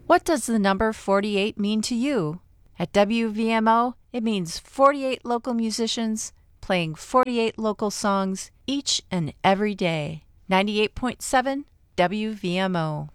What does the number 48 mean to you? At WVMO, it means 48 local musicians playing 48 local songs each and every day. 98.7 WVMO.